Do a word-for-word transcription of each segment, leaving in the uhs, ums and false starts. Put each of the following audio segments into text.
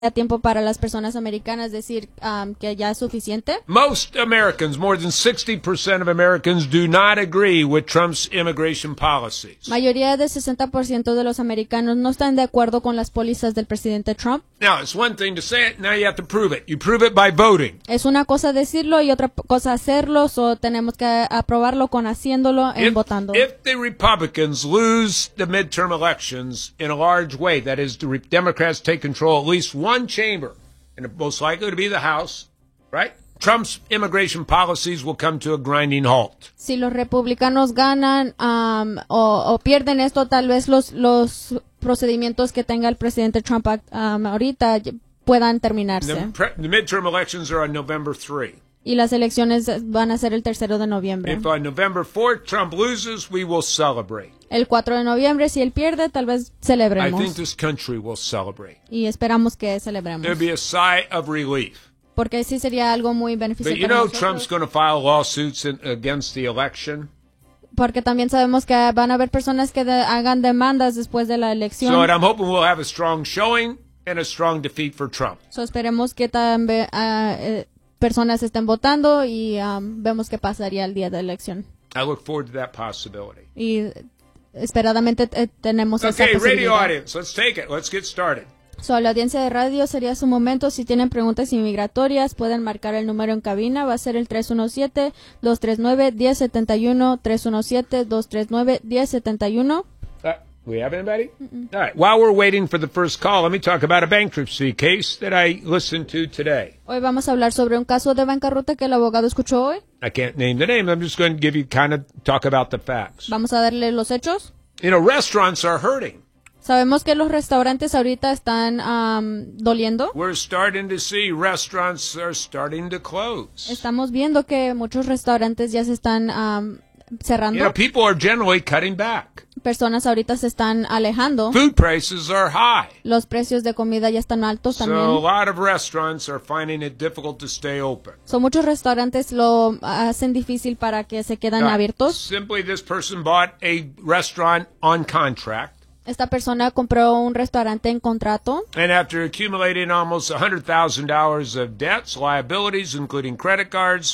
tiempo para las personas americanas decir um, que ya es suficiente. Most Americans, more than sixty percent of Americans, do not agree with Trump's immigration policies. Mayoría de sesenta por ciento de los americanos no están de acuerdo con las pólizas del presidente Trump. Now, it's one thing to say it, now you have to prove it. You prove it by voting. Es una cosa decirlo y otra cosa hacerlo, o tenemos que aprobarlo con haciéndolo en If, votando. if the Republicans lose the midterm elections in a large way, that is, the Re- Democrats take control at least one chamber, and it's most likely to be the House, right? Trump's immigration policies will come to a grinding halt. Si los republicanos ganan um, o, o pierden esto, tal vez los los procedimientos que tenga el presidente Trump um, ahorita puedan terminarse. The, pre- the midterm elections are on November third. Y las elecciones van a ser el tercero de noviembre. If on November fourth Trump loses, we will celebrate. El cuatro de noviembre, si él pierde, tal vez celebremos. I think this country will celebrate. Y esperamos que celebremos. There'll be a sigh of relief. Porque sí sería algo muy beneficioso But you para know nosotros. Trump's going to file lawsuits in, against the election. Porque también sabemos que van a haber personas que de, hagan demandas después de la elección. So I'm hoping we'll have a strong showing and a strong defeat for Trump. So esperemos que también uh, eh, personas estén votando y um, vemos qué pasaría el día de la elección. I look forward to that possibility. Y esperadamente eh, tenemos esa Okay, radio posibilidad. audience, let's take it. Let's get started. So, la audiencia de radio sería su momento. Si tienen preguntas inmigratorias, pueden marcar el número en cabina. Va a ser el tres uno siete, dos tres nueve, uno cero siete uno, tres uno siete, dos tres nueve, uno cero siete uno. Uh, we have anybody? Mm-mm. All right. While we're waiting for the first call, let me talk about a bankruptcy case that I listened to today. Hoy vamos a hablar sobre un caso de bancarrota que el abogado escuchó hoy. I can't name the name. I'm just going to give you kind of talk about the facts. Vamos a darle los hechos. You know, restaurants are hurting. Sabemos que los restaurantes ahorita están um, doliendo. We're starting to see restaurants are starting to close. Estamos viendo que muchos restaurantes ya se están um, cerrando. You know, people are generally cutting back. Personas ahorita se están alejando. Food prices are high. Los precios de comida ya están altos So también. a lot of restaurants are finding it difficult to stay open. So, muchos restaurantes lo hacen difícil para que se quedan Now, abiertos. simply, this person bought a restaurant on contract. Esta persona compró un restaurante en contrato. And after accumulating almost one hundred thousand dollars of debts, liabilities, including credit cards,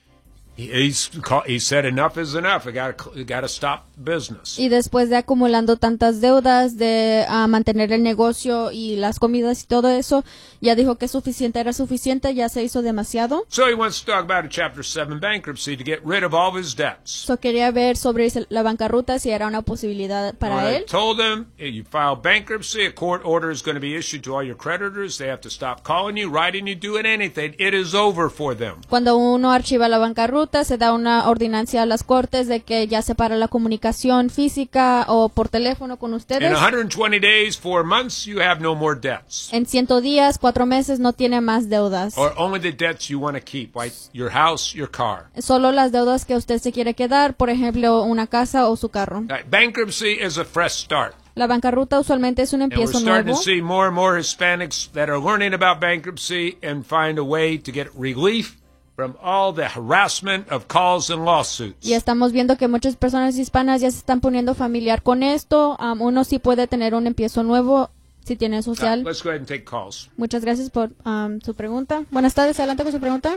he, he's, he said enough is enough. I got to stop business. Y después de acumulando tantas deudas, de uh, mantener el negocio y las comidas y todo eso, ya dijo que suficiente era suficiente, ya se hizo demasiado. So he wants to talk about a Chapter seven bankruptcy to get rid of all of his debts. So quería ver sobre la bancarrota, si era una posibilidad para When él. I told him, if you file bankruptcy, a court order is going to be issued to all your creditors. They have to stop calling you, writing you, doing anything. It is over for them. Cuando uno archiva la bancarrota, se da una ordinancia a las cortes de que ya se para la comunicación física o por teléfono con ustedes. In one hundred twenty days, four months, you have no more debts. En cien días, cuatro meses, no tiene más deudas. Or only the debts you want to keep, like your house, your car. Solo las deudas que usted se quiere quedar, por ejemplo, una casa o su carro. Right. Bankruptcy is a fresh start. La bancarrota usualmente es un And we're empiezo starting nuevo. to see more and more Hispanics that are learning about bankruptcy and find a way to get relief from all the harassment of calls and lawsuits. Y estamos viendo que muchas personas hispanas ya se están poniendo familiar con esto. Um, uno sí puede tener un empiezo nuevo si tiene social. Uh, let's go ahead and take calls. Muchas gracias por um, su pregunta. Buenas tardes, adelante con su pregunta.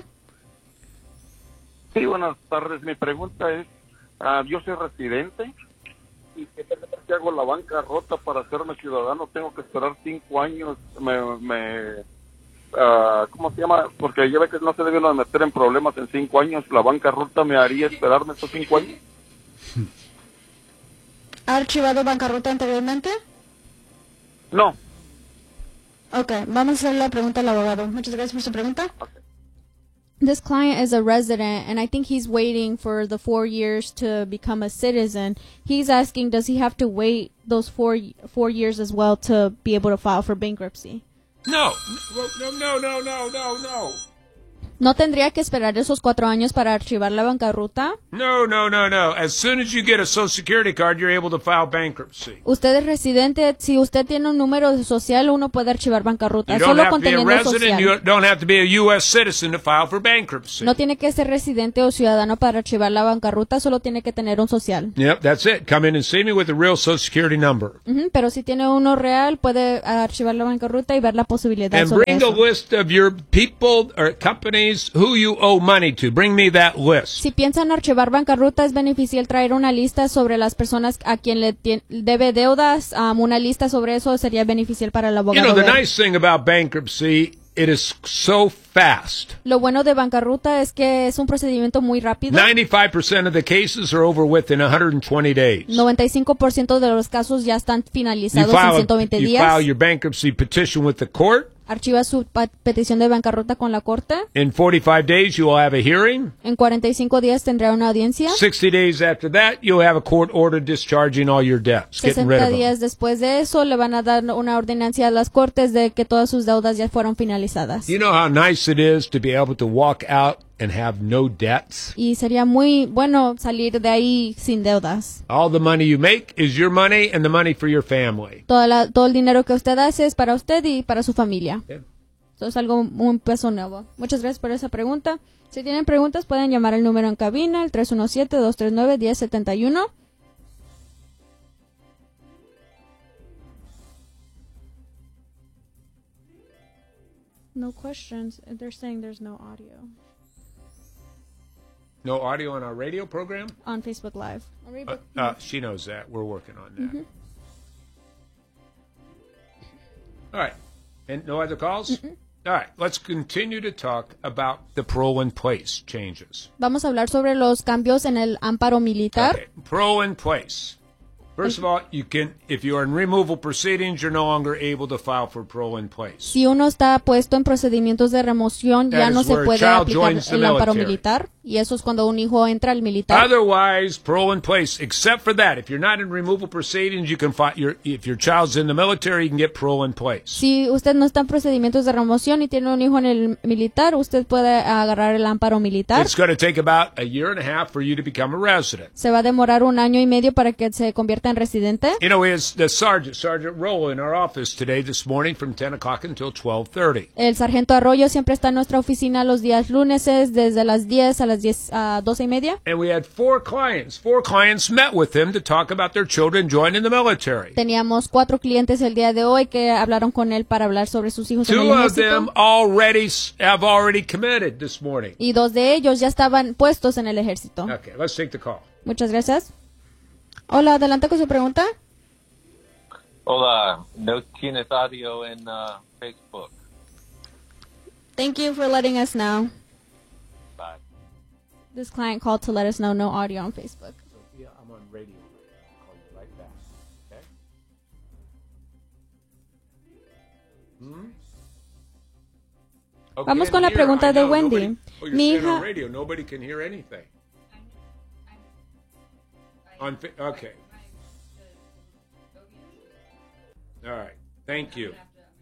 Sí, buenas tardes. Mi pregunta es, uh, yo soy residente y que hago la bancarrota para hacerme ciudadano. Tengo que esperar cinco años. Me, me uh, ¿cómo se llama? Porque ya ve que no se debe uno meter en problemas en cinco años. ¿La bancarrota me haría esperarme estos cinco años? ¿Ha archivado bancarrota anteriormente? No. Ok, vamos a hacer la pregunta al abogado. Muchas gracias por su pregunta. Okay. This client is a resident, and I think he's waiting for the four years to become a citizen. He's asking, does he have to wait those four four years as well to be able to file for bankruptcy? No, no, no, no, no, no, no. ¿No tendría que esperar esos cuatro años para archivar la bancarrota? No, no, no, no. As soon as you get a Social Security card, you're able to file bankruptcy. Usted es residente, si usted tiene un número social, uno puede archivar bancarrota. You don't Solo have to be a conteniendo resident, you social. don't have to be a U S citizen to file for bankruptcy. No tiene que ser residente o ciudadano para archivar la bancarrota, solo tiene que tener un social. Yep, that's it. Come in and see me with a real Social Security number. Ujú, pero si tiene uno real, puede archivar la bancarrota y ver la posibilidad And sobre bring eso. a list of your people or companies who you owe money to. Bring me that list. Si piensan archivar bancarrota, es beneficial traer una lista sobre las personas a quien le tien- debe deudas. Um, una lista sobre eso sería beneficial para el You abogado. know, the ver. nice thing about bankruptcy, it is so fast. Lo bueno de bancarrota es que es un procedimiento muy rápido. ninety-five percent of the cases are over within one hundred twenty days. noventa y cinco por ciento de los casos ya están You finalizados en file, ciento veinte you días. file your bankruptcy petition with the court. Archiva su pa- petición de bancarrota con la corte. In forty-five days, you will have a hearing. En cuarenta y cinco días tendrá una audiencia. sixty days after that, you'll have a court order discharging all your debts, getting rid sesenta of them. días después de eso le van a dar una ordenancia a las cortes de que todas sus deudas ya fueron finalizadas. You know how nice it is to be able to walk out and have no debts? Y sería muy bueno salir de ahí sin deudas. All the money you make is your money and the money for your family. Toda la- todo el dinero que usted hace es para usted y para su familia. Yeah. Eso es algo un peso nuevo. Muchas gracias por esa pregunta. Si tienen preguntas pueden llamar al número en cabina, el tres uno siete, dos tres nueve, uno cero siete uno. No questions. They're saying there's no audio No audio on our radio program? on Facebook Live. Uh, uh, she knows that. We're working on that. All right. And no other calls? All right. Let's continue to talk about the parole in place changes. Vamos a hablar sobre los cambios en el amparo militar. Okay. Parole in place. First of all, you can, if you are in removal proceedings, you're no longer able to file for parole in place. Si uno está puesto en procedimientos de remoción, ya That no is se where a puede child aplicar joins the el amparo military. militar. Y eso es cuando un hijo entra al militar. Otherwise, parole in place, except for that. If you're not in removal proceedings, you can file your, if your child's in the military, you can get parole in place. Si usted no está en procedimientos de remoción y tiene un hijo en el militar, usted puede agarrar el amparo militar. It's going to take about a year and a half for you to become a resident. Se va a demorar un año y medio para que se convierta en residente. You know, it's the sergeant, Sergeant Roll, in our office today, this morning, from ten o'clock until twelve thirty. El sargento Arroyo siempre está en nuestra oficina los días lunes, desde las diez a las diez, a doce y media. And we had four clients. Four clients met with him to talk about their children joining the military. Teníamos cuatro clientes el día de hoy que hablaron con él para hablar sobre sus hijos en el Two of them ejército. already s- have already committed this morning. Y dos de ellos ya estaban puestos en el ejército. Okay, let's take the call. Muchas gracias. Hola, adelante con su pregunta. Hola, no tienes audio en uh, Facebook. Thank you for letting us know. Bye. This client called to let us know no audio on Facebook. Sophia, I'm on radio. I'll call you right back. Okay? Hmm? Okay, Vamos con la and here, pregunta I de know, Wendy. nobody- oh, you're Mi saying on hija- radio. Nobody can hear anything. On fa- okay. All right. Thank you.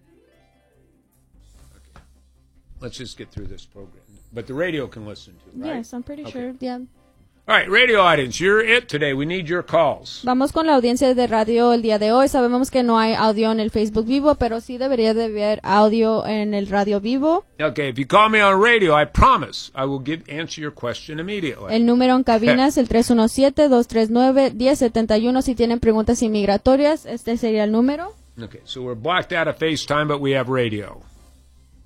Okay. Let's just get through this program. But the radio can listen to, right? Yes, I'm pretty Okay. sure. Yeah. All right, radio audience, you're it today. We need your calls. Vamos con la audiencia de radio el día de hoy. Sabemos que no hay audio en el Facebook vivo, pero sí debería de haber audio en el radio vivo. Okay, if you call me on radio, I promise I will give answer your question immediately. El número en cabina es el tres uno siete, dos tres nueve, uno cero siete uno. Si tienen preguntas inmigratorias, este sería el número. Okay, so we're blocked out of FaceTime, but we have radio.